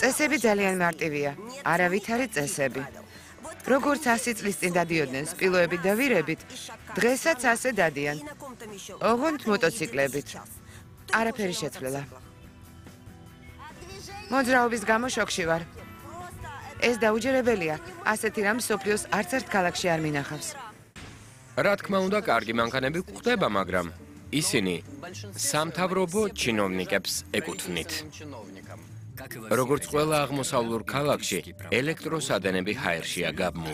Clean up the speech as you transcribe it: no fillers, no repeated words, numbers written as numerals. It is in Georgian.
წესები ძალიან მარტივია, არავითარი წესები. როგორც 100 წლის წინ დადიოდნენ სპილოებით და ვირებით, დღესაც ასე დადიან. ოღონდ მოტოციკლებით. არაფერი შეცვლილა. მოძრაობის გამო შოკში ვარ. ეს დაუჯერებელია, ასეთი რამ მსოფლიოს არც ერთ ქალაქში არ მინახავს. რა თქმა უნდა, კარგი მანქანები გვხვდება, მაგრამ ისინი სამთავრობო ჩინოვნიკებს ეკუთვნით. როგორც ყველა აღმოსავლურ ქალაქში, ელექტროსადენები ჰაერშია გაბმული.